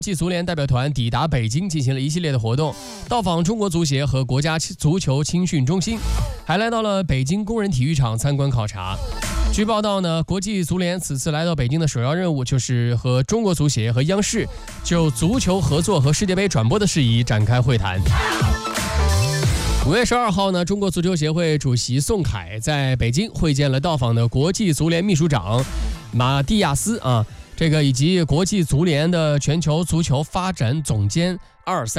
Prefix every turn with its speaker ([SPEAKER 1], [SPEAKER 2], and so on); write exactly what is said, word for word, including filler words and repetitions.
[SPEAKER 1] 国际足联代表团抵达北京，进行了一系列的活动，到访中国足协和国家足球青训中心，还来到了北京工人体育场参观考察。据报道呢，国际足联此次来到北京的首要任务就是和中国足协和央视就足球合作和世界杯转播的事宜展开会谈。五月十二号呢，中国足球协会主席宋凯在北京会见了到访的国际足联秘书长马蒂亚斯啊，这个以及国际足联的全球足球发展总监阿尔塞。